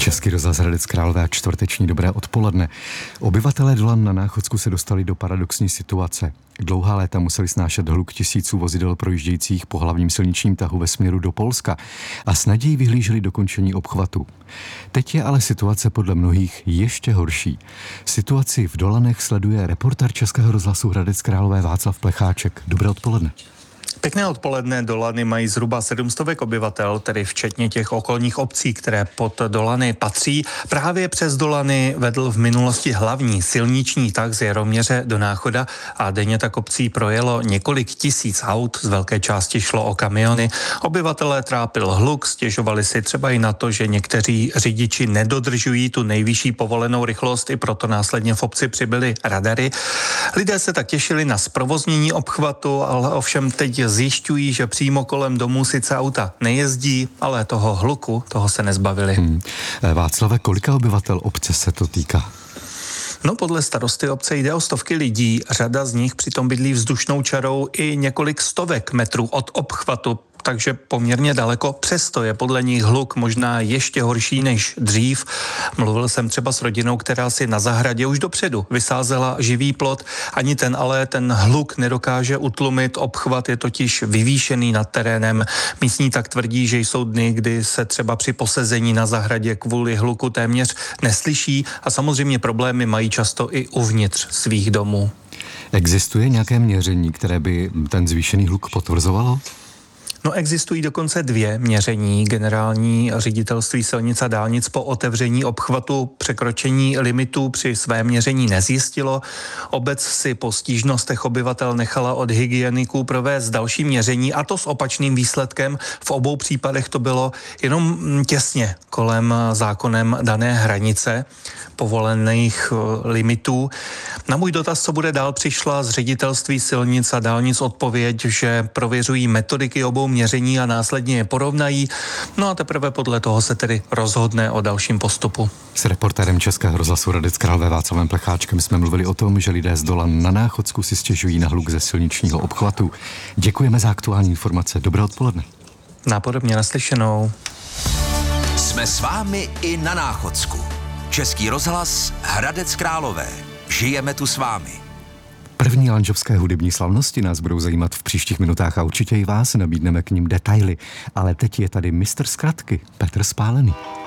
Český rozhlas Hradec Králové a čtvrteční dobré odpoledne. Obyvatelé Dolan na Náchodsku se dostali do paradoxní situace. Dlouhá léta museli snášet hluk tisíců vozidel projíždějících po hlavním silničním tahu ve směru do Polska a s nadějí vyhlíželi dokončení obchvatu. Teď je ale situace podle mnohých ještě horší. Situaci v Dolanech sleduje reportér Českého rozhlasu Hradec Králové Václav Plecháček. Dobré odpoledne. Pěkné odpoledne. Dolany mají zhruba 700 obyvatel, tedy včetně těch okolních obcí, které pod Dolany patří. Právě přes Dolany vedl v minulosti hlavní silniční tah z Jaroměře do Náchoda a denně tak obcí projelo několik tisíc aut, z velké části šlo o kamiony. Obyvatelé trápil hluk, stěžovali si třeba i na to, že někteří řidiči nedodržují tu nejvyšší povolenou rychlost, i proto následně v obci přibyly radary. Lidé se tak těšili na zprovoznění obchvatu, ale ovšem teď zjišťují, že přímo kolem domů sice auta nejezdí, ale toho hluku, toho se nezbavili. Václave, kolika obyvatel obce se to týká? No, podle starosty obce jde o stovky lidí. Řada z nich přitom bydlí vzdušnou čarou i několik stovek metrů od obchvatu, takže poměrně daleko. Přesto je podle nich hluk možná ještě horší než dřív. Mluvil jsem třeba s rodinou, která si na zahradě už dopředu vysázela živý plot. Ani ten ale ten hluk nedokáže utlumit. Obchvat je totiž vyvýšený nad terénem. Místní tak tvrdí, že jsou dny, kdy se třeba při posezení na zahradě kvůli hluku téměř neslyší a samozřejmě problémy mají často i uvnitř svých domů. Existuje nějaké měření, které by ten zvýšený hluk potvrzovalo? No, existují dokonce 2 měření. Generální ředitelství silnic a dálnic po otevření obchvatu překročení limitů při své měření nezjistilo. Obec si po stížnostech obyvatel nechala od hygieniků provést další měření, a to s opačným výsledkem. V obou případech to bylo jenom těsně kolem zákonem dané hranice povolených limitů. Na můj dotaz, co bude dál, přišla z ředitelství silnic a dálnic odpověď, že prověřují metodiky obou měření a následně je porovnají. No a teprve podle toho se tedy rozhodne o dalším postupu. S reportérem Českého rozhlasu Hradec Králové Václavem Plecháčkem jsme mluvili o tom, že lidé z Dolan na Náchodsku si stěžují na hluk ze silničního obchvatu. Děkujeme za aktuální informace. Dobré odpoledne. Nápodobně, naslyšenou. Jsme s vámi i na Náchodsku. Český rozhlas Hradec Králové. Žijeme tu s vámi. První lanžovské hudební slavnosti nás budou zajímat v příštích minutách a určitě i vás, nabídneme k nim detaily. Ale teď je tady mistr zkratky, Petr Spálený.